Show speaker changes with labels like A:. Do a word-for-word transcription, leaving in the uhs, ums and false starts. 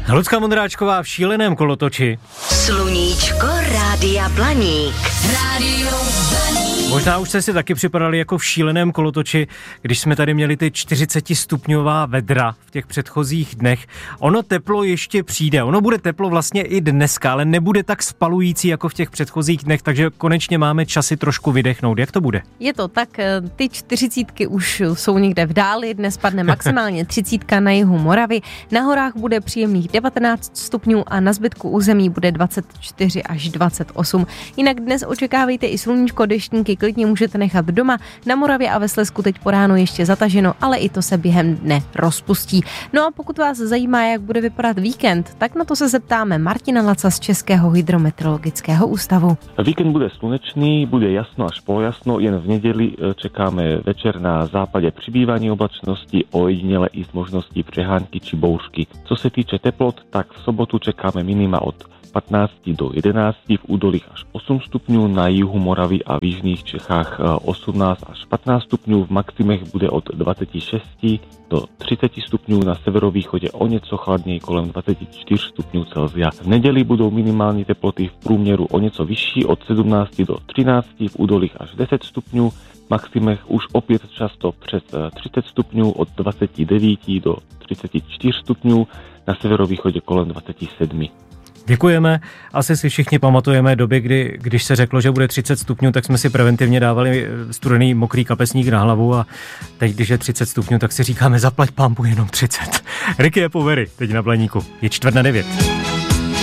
A: Lucka Vondráčková v šíleném kolotoči.
B: Sluníčko Rádia Blaník. Rádio Blaník.
A: Možná už jste si taky připadali jako v šíleném kolotoči, když jsme tady měli ty čtyřicetistupňová vedra v těch předchozích dnech. Ono teplo ještě přijde, ono bude teplo vlastně i dneska, ale nebude tak spalující jako v těch předchozích dnech, takže konečně máme časy trošku vydechnout. Jak to bude?
C: Je to tak, ty čtyřicítky už jsou někde v dáli, dnes padne maximálně třicítka na jihu Moravy, na horách bude příjemných devatenáct stupňů a na zbytku území bude dvacet čtyři až dvacet osm. Jinak dnes očekávejte i sluníčko, deštníky klidně můžete nechat doma. Na Moravě a ve Slezsku teď po ránu ještě zataženo, ale i to se během dne rozpustí. No a pokud vás zajímá, jak bude vypadat víkend, tak na to se zeptáme Martina Laca z Českého hydrometeorologického ústavu.
D: Víkend bude slunečný, bude jasno až polojasno, jen v neděli čekáme večer na západe přibývání oblačnosti, ojedinele i s možností přehánky či bouřky. Co se týče teplot, tak v sobotu čekáme minima od patnáct do jedenáct, v údolích až osm stupňů, na jihu Moravy a v jižních Čechách osmnáct až patnáct stupňů, v maximech bude od dvacet šest do třicet stupňů, na severovýchodě o něco chladněji kolem dvacet čtyři stupňů Celsia. V neděli budou minimální teploty v průměru o něco vyšší od sedmnáct do třináct, v údolích až deset stupňů, v maximech už opět často přes třicet stupňů od dvacet devět do třicet čtyři stupňů, na severovýchodě kolem dvacet sedm.
A: Děkujeme. Asi si všichni pamatujeme doby, kdy, když se řeklo, že bude třicet stupňů, tak jsme si preventivně dávali studený mokrý kapesník na hlavu a teď, když je třicet stupňů, tak si říkáme zaplať pambu jenom třicet. Ricky a Povery, teď na Blaníku. Je čtvrt na devět.